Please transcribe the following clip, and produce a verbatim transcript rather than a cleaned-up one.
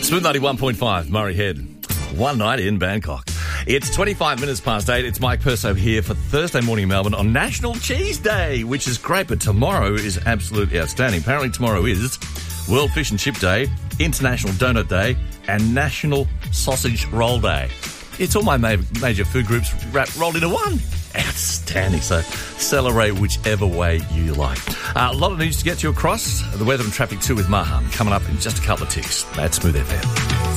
Smooth ninety-one point five, Murray Head. One night in Bangkok. It's twenty-five minutes past eight. It's Mike Perso here for Thursday morning in Melbourne on National Cheese Day, which is great, but tomorrow is absolutely outstanding. Apparently tomorrow is World Fish and Chip Day, International Donut Day, and National Sausage Roll Day. It's all my ma- major food groups wrapped, rolled into one. Outstanding. So celebrate whichever way you like. Uh, a lot of news to get you across. The weather and traffic too with Mahan coming up in just a couple of ticks. That's Smooth F M.